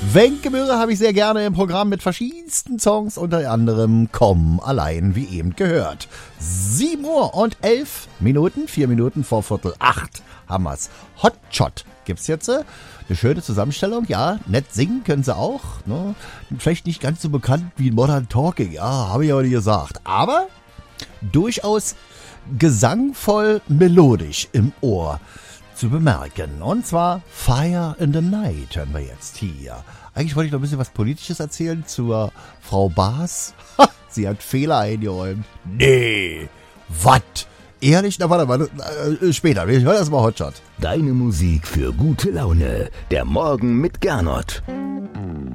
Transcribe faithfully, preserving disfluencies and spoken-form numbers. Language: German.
Wenke Möhre habe ich sehr gerne im Programm mit verschiedensten Songs, unter anderem Komm allein, wie eben gehört. sieben Uhr und elf Minuten, vier Minuten vor Viertel acht haben wir's. Hotshot gibt's jetzt. Eine schöne Zusammenstellung, ja, nett singen können sie auch. Ne? Vielleicht nicht ganz so bekannt wie Modern Talking, ja, habe ich aber nicht gesagt. Aber durchaus gesangvoll melodisch im Ohr zu bemerken. Und zwar Fire in the Night hören wir jetzt hier. Eigentlich wollte ich noch ein bisschen was Politisches erzählen zur Frau Baas. Ha, sie hat Fehler eingeräumt. Nee, was? Ehrlich? Na warte mal, äh, später. Wir hören erstmal Hotshot. Deine Musik für gute Laune. Der Morgen mit Gernot.